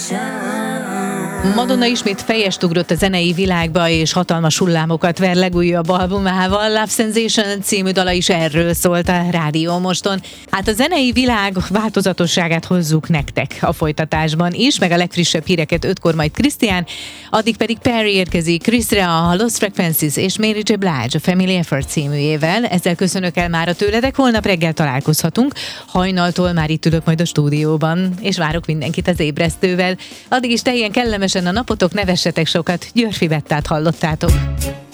Madonna ismét fejest ugrott a zenei világba, és hatalmas hullámokat ver legújabb albumával. Love Sensation című dala is erről szólt a Rádió Moston. Hát a zenei világ változatosságát hozzuk nektek a folytatásban is, meg a legfrissebb híreket 5-kor majd Krisztián, addig pedig Perry érkezik Chris Rea, a Lost Frequencies és Mary J. Blige a Family Effort címűjével. Ezzel köszönök el mára tőletek, holnap reggel találkozhatunk. Hajnaltól már itt ülök majd a stúdióban, és várok mindenkit az ébresztővel. Addig is teljen kellemesen a napotok, ne vessetek sokat, Györfi Bettát hallottátok.